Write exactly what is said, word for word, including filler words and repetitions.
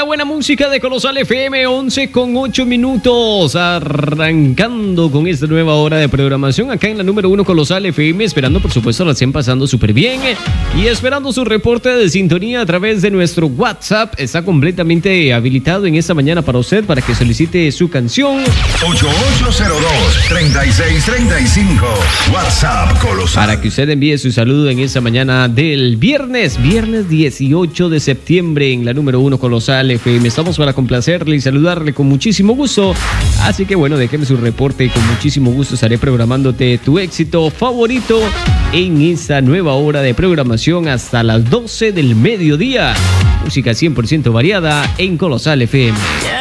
buena música de Colosal F M, once con ocho minutos, arrancando con esta nueva hora de programación acá en la número uno Colosal F M, esperando por supuesto la estén pasando súper bien y esperando su reporte de sintonía a través de nuestro WhatsApp. Está completamente habilitado en esta mañana para usted, para que solicite su canción. ocho ocho cero dos, tres seis tres cinco, WhatsApp Colosal. Para que usted envíe su saludo en esta mañana del viernes, viernes dieciocho de septiembre en la número uno Colosal F M. Estamos para complacerle y saludarle con muchísimo gusto. Así que bueno, déjeme su reporte y con muchísimo gusto estaré programándote tu éxito favorito en esta nueva hora de programación hasta las doce del mediodía. Música cien por ciento variada en Colosal F M.